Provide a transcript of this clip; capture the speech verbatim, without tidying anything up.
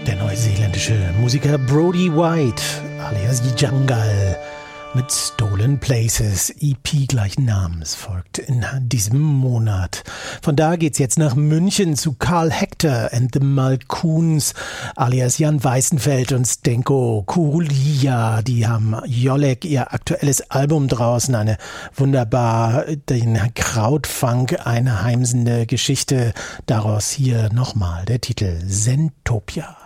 Der neuseeländische Musiker Brody White, alias Jungle, mit Stolen Places, E P gleichen Namens, folgt in diesem Monat. Von da geht's jetzt nach München zu Karl Hector and the Malkoons, alias Jan Weißenfeld und Zdenko Kurulia. Die haben Jolek, ihr aktuelles Album draußen, eine wunderbar den Krautfunk einheimsende Geschichte. Daraus hier nochmal der Titel Zentopia.